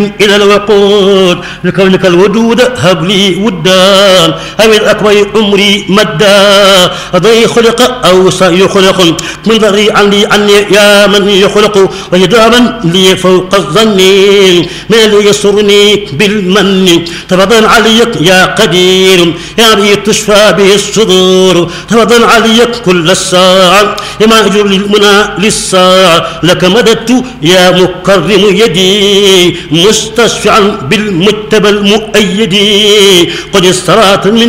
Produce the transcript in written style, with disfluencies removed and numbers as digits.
إلى الوقود لكونك الودود هب لي ودا أو الأكبر عمري مدا ضي خلق أو سيخلق من ذري عني يا من يخلق ويداما لي فوق الظن من اللي يسرني بالمن تفضل عليك يا قدير يا بي تشفى به الصدور تفضل عليك كل الساعة لما أجر للمنى للساعة لك مددت يا مكرم يدي مستشفعا بالمجتبى المؤيد قد استرات من